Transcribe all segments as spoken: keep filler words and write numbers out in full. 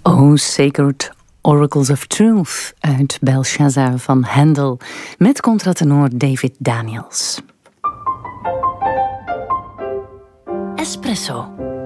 Oh, Sacred Oracles of Truth uit Belshazzar van Handel met contratenor David Daniels. Espresso.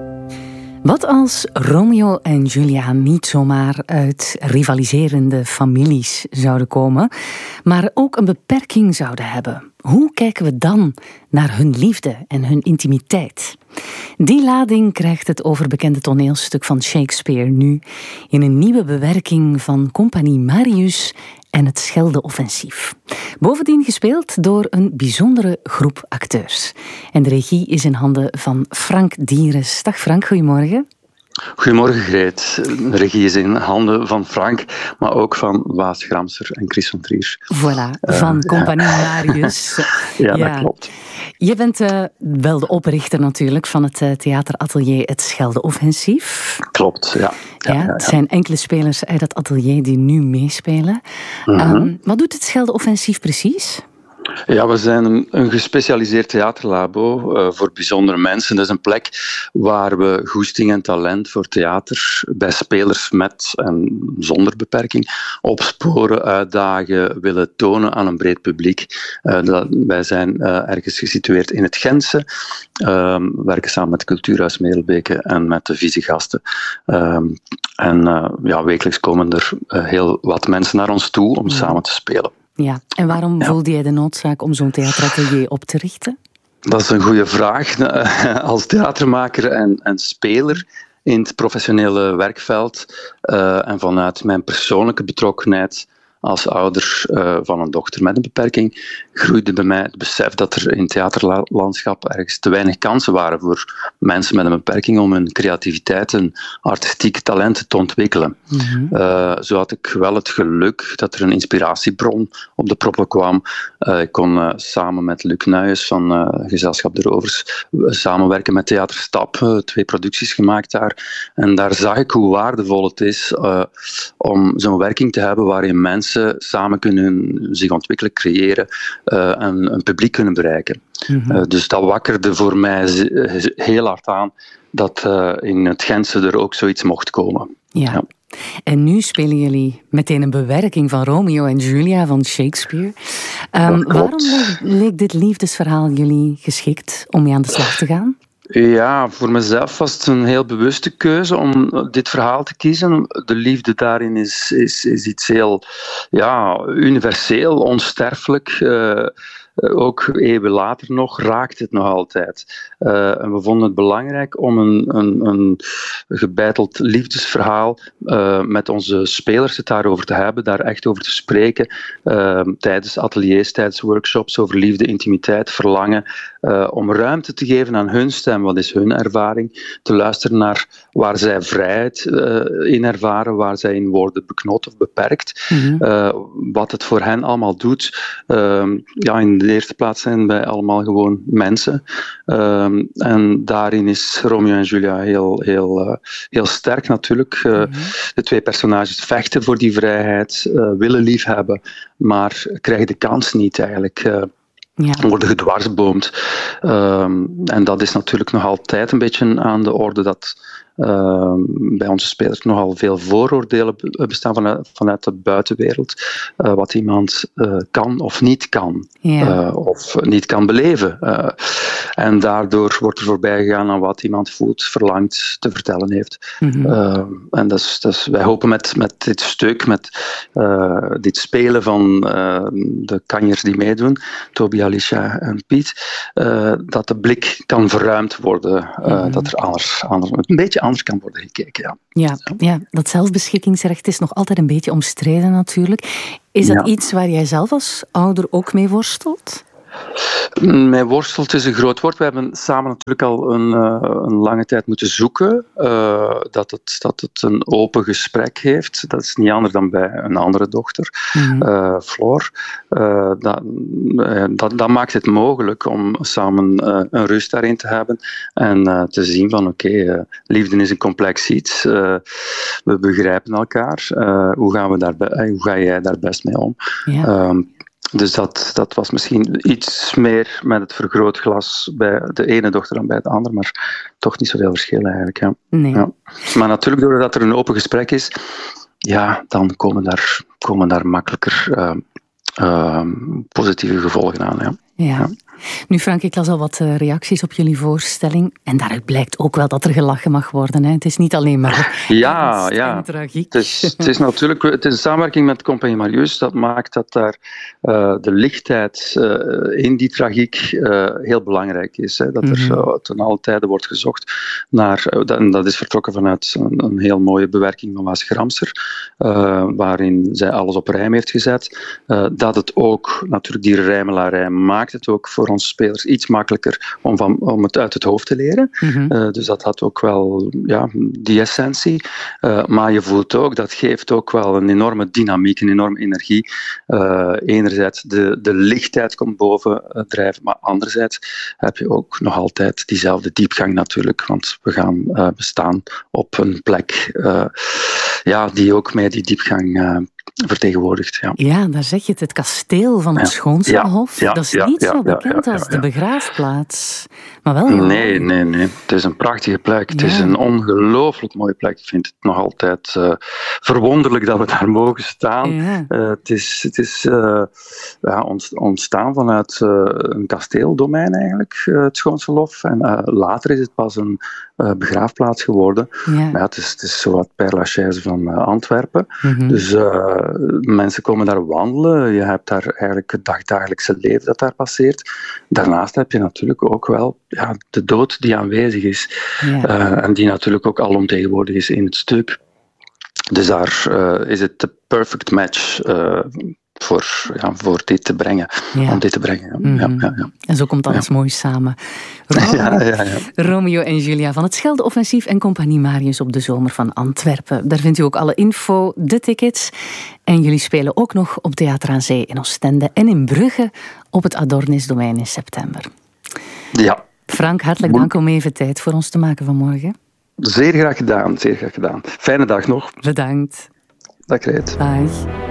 Wat als Romeo en Julia niet zomaar uit rivaliserende families zouden komen, maar ook een beperking zouden hebben? Hoe kijken we dan naar hun liefde en hun intimiteit? Die lading krijgt het overbekende toneelstuk van Shakespeare nu in een nieuwe bewerking van Compagnie Marius en het Schelde-offensief. Bovendien gespeeld door een bijzondere groep acteurs. En de regie is in handen van Frank Dieres. Dag Frank, goedemorgen. Goedemorgen Greet. De regie is in handen van Frank, maar ook van Waas Gramser en Chris van Trier. Voilà, van uh, Compagnie ja. Marius. ja, ja, dat klopt. Je bent uh, wel de oprichter natuurlijk van het uh, theateratelier Het Schelde-offensief. Klopt, ja. Ja, ja, ja, ja. Het zijn enkele spelers uit dat atelier die nu meespelen. Mm-hmm. Um, wat doet Het Schelde-offensief precies? Ja, we zijn een, een gespecialiseerd theaterlabo uh, voor bijzondere mensen. Dat is een plek waar we goesting en talent voor theater bij spelers met en zonder beperking opsporen, uitdagen, willen tonen aan een breed publiek. Uh, dat, wij zijn uh, ergens gesitueerd in het Gentse. Um, we werken samen met Cultuurhuis Merelbeke en met de visiegasten. Um, en uh, ja, wekelijks komen er uh, heel wat mensen naar ons toe om ja. samen te spelen. Ja, en waarom ja. voelde jij de noodzaak om zo'n theateratelier op te richten? Dat is een goede vraag. Als theatermaker en, en speler in het professionele werkveld uh, en vanuit mijn persoonlijke betrokkenheid als ouder uh, van een dochter met een beperking, groeide bij mij het besef dat er in het theaterlandschap ergens te weinig kansen waren voor mensen met een beperking om hun creativiteit en artistieke talenten te ontwikkelen. Mm-hmm. Uh, zo had ik wel het geluk dat er een inspiratiebron op de proppen kwam. Uh, ik kon uh, samen met Luc Nuyens van uh, Gezelschap de Rovers uh, samenwerken met Theater Stap, uh, twee producties gemaakt daar. En daar zag ik hoe waardevol het is uh, om zo'n werking te hebben waarin mensen samen kunnen zich ontwikkelen, creëren uh, en een publiek kunnen bereiken. Mm-hmm. Uh, dus dat wakkerde voor mij z- heel hard aan dat uh, in het Gentse er ook zoiets mocht komen. Ja. Ja. En nu spelen jullie meteen een bewerking van Romeo en Julia van Shakespeare. Um, waarom leek, leek dit liefdesverhaal jullie geschikt om mee aan de slag te gaan? Ja, voor mezelf was het een heel bewuste keuze om dit verhaal te kiezen. De liefde daarin is, is, is iets heel ja, universeel, onsterfelijk. Uh, ook eeuwen later nog raakt het nog altijd. Uh, en we vonden het belangrijk om een, een, een gebeiteld liefdesverhaal uh, met onze spelers het daarover te hebben, daar echt over te spreken, uh, tijdens ateliers, tijdens workshops over liefde, intimiteit, verlangen, uh, om ruimte te geven aan hun stem, wat is hun ervaring, te luisteren naar waar zij vrijheid uh, in ervaren, waar zij in worden beknot of beperkt, mm-hmm. uh, wat het voor hen allemaal doet. Uh, ja, in de eerste plaats zijn wij allemaal gewoon mensen. Um, en daarin is Romeo en Julia heel, heel, uh, heel sterk natuurlijk. Uh, mm-hmm. De twee personages vechten voor die vrijheid, uh, willen liefhebben, maar krijgen de kans niet eigenlijk. Uh, Ja. worden gedwarsboomd. Um, en dat is natuurlijk nog altijd een beetje aan de orde dat uh, bij onze spelers nogal veel vooroordelen bestaan vanuit, vanuit de buitenwereld. Uh, wat iemand uh, kan of niet kan. Ja. Uh, of niet kan beleven. Uh, en daardoor wordt er voorbij gegaan aan wat iemand voelt, verlangt, te vertellen heeft. Mm-hmm. Uh, en dat is, dat is, wij hopen met, met dit stuk, met uh, dit spelen van uh, de kanjers die meedoen, Toby, Alicia en Piet, uh, dat de blik kan verruimd worden. Uh, mm-hmm. Dat er anders, anders, een beetje anders kan worden gekeken. Ja. Ja, ja, dat zelfbeschikkingsrecht is nog altijd een beetje omstreden natuurlijk. Is dat ja. iets waar jij zelf als ouder ook mee worstelt? Mij worstelt is een groot woord. We hebben samen natuurlijk al een, uh, een lange tijd moeten zoeken uh, dat, het, dat het een open gesprek heeft. Dat is niet anders dan bij een andere dochter, mm-hmm. uh, Floor. Uh, dat, uh, dat, dat maakt het mogelijk om samen uh, een rust daarin te hebben en uh, te zien van oké, okay, uh, liefde is een complex iets. Uh, we begrijpen elkaar. Uh, hoe, gaan we daar, uh, hoe ga jij daar best mee om? Ja. Um, Dus dat, dat was misschien iets meer met het vergrootglas bij de ene dochter dan bij de andere, maar toch niet zoveel verschil eigenlijk. Ja. Nee. Ja. Maar natuurlijk, doordat er een open gesprek is, ja, dan komen daar, komen daar makkelijker uh, uh, positieve gevolgen aan. Ja. Ja. Ja. Nu Frank, ik las al wat reacties op jullie voorstelling en daaruit blijkt ook wel dat er gelachen mag worden. Hè? Het is niet alleen maar ja, ja. en tragiek. Het is, het is natuurlijk het is een samenwerking met Compagnie Marius dat maakt dat daar uh, de lichtheid uh, in die tragiek uh, heel belangrijk is. Hè? Dat er uh, ten alle tijde wordt gezocht naar, uh, dat, en dat is vertrokken vanuit een, een heel mooie bewerking van Waas Gramser, uh, waarin zij alles op rijm heeft gezet. Uh, dat het ook, natuurlijk die rijmelarij maakt het ook voor onze spelers iets makkelijker om, van, om het uit het hoofd te leren. Mm-hmm. Uh, dus dat had ook wel ja, die essentie. Uh, maar je voelt ook, dat geeft ook wel een enorme dynamiek, een enorme energie. Uh, enerzijds de, de lichtheid komt boven uh, drijven, maar anderzijds heb je ook nog altijd diezelfde diepgang natuurlijk, want we gaan uh, bestaan op een plek uh, ja, die ook mij die diepgang uh, vertegenwoordigt. Ja. ja, daar zeg je het. Het kasteel van het ja. Schoonselhof. Ja, ja, dat is ja, niet ja, zo bekend ja, ja, ja, als ja. de begraafplaats. Maar wel heel Nee, nee, nee. Het is een prachtige plek. Het ja. is een ongelooflijk mooie plek. Ik vind het nog altijd uh, verwonderlijk dat we daar mogen staan. Ja. Uh, het is, het is uh, ja, ontstaan vanuit uh, een kasteeldomein eigenlijk, uh, het Schoonselhof. En uh, later is het pas een uh, begraafplaats geworden. Ja. Maar ja, het is, het is zo wat Père Lachaise van uh, Antwerpen. Mm-hmm. Dus uh, mensen komen daar wandelen. Je hebt daar eigenlijk het dagdagelijkse leven dat daar passeert. Daarnaast heb je natuurlijk ook wel ja, de dood die aanwezig is. Ja. Uh, en die natuurlijk ook alomtegenwoordig is in het stuk. Dus daar uh, is het de perfect match uh, voor, ja, voor dit te brengen. Ja. Om dit te brengen. Ja. Mm-hmm. Ja, ja, ja. En zo komt alles ja. mooi samen. Romeo, ja, ja, ja. Romeo en Julia van het Schelde-offensief en Compagnie Marius op de Zomer van Antwerpen. Daar vindt u ook alle info, de tickets. En jullie spelen ook nog op Theater aan Zee in Oostende en in Brugge op het Adornisdomein in september. Ja. Frank, hartelijk dank om even tijd voor ons te maken vanmorgen. Zeer graag gedaan, zeer graag gedaan. Fijne dag nog. Bedankt. Dag Reet. Dag.